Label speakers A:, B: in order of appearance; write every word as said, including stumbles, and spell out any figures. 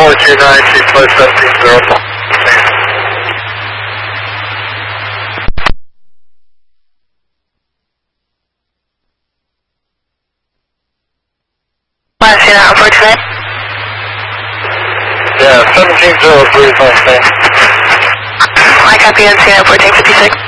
A: four two nine, two five seventeen zero. Yeah, seventeen zero three is on stand.
B: I copy N C nine fourteen fifty-six.